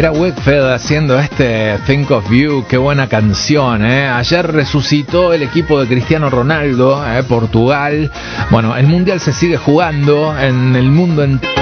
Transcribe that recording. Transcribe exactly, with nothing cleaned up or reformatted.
Era Whitfield haciendo este Think of You, qué buena canción, ¿eh? Ayer resucitó el equipo de Cristiano Ronaldo, ¿eh? Portugal. Bueno, el Mundial se sigue jugando en el mundo entero.